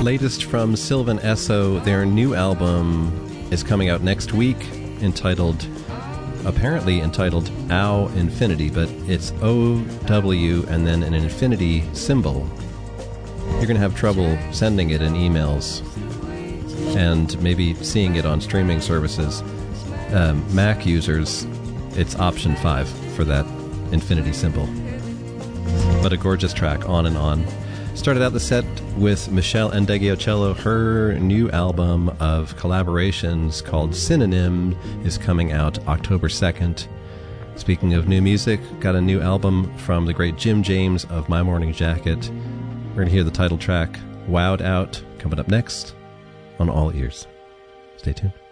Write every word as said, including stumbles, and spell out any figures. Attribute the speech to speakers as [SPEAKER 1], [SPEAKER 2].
[SPEAKER 1] latest from Sylvan Esso. Their new album is coming out next week, entitled, apparently entitled Ow Infinity, but it's O W and then an infinity symbol. You're going to have trouble sending it in emails and maybe seeing it on streaming services. Um, Mac users, it's option five for that infinity symbol. But a gorgeous track, On and On. Started out the set with Michelle Ndegeocello. Her new album of collaborations called Synonym is coming out October second. Speaking of new music, got a new album from the great Jim James of My Morning Jacket. We're going to hear the title track, Wowed Out, coming up next on All Ears. Stay tuned.